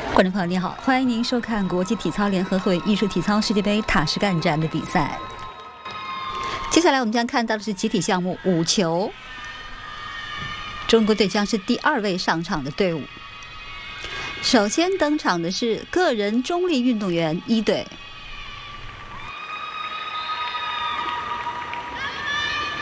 观众朋友你好，欢迎您收看国际体操联合会艺术体操世界杯塔什干站的比赛。接下来我们将看到的是集体项目5球，中国队将是第2位上场的队伍。首先登场的是个人中立运动员1队，